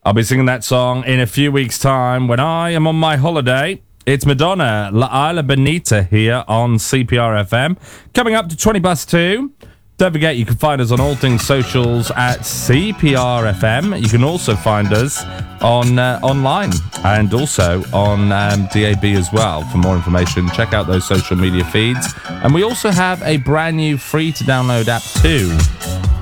I'll be singing that song in a few weeks' time when I am on my holiday. It's Madonna, La Isla Bonita here on CPR FM. Coming up to 20 past 2. Don't forget, you can find us on all things socials at CPR FM. You can also find us on online and also on DAB as well. For more information, check out those social media feeds. And we also have a brand new free-to-download app too.